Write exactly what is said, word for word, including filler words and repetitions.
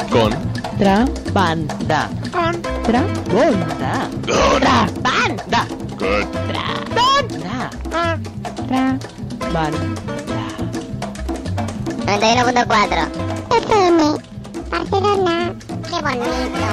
Con. Trabanda. Con. Trabanda. Con. Trabanda. Con. Trabanda. Trabanda. noventa y uno punto cuatro. F M, Barcelona. Qué bonito.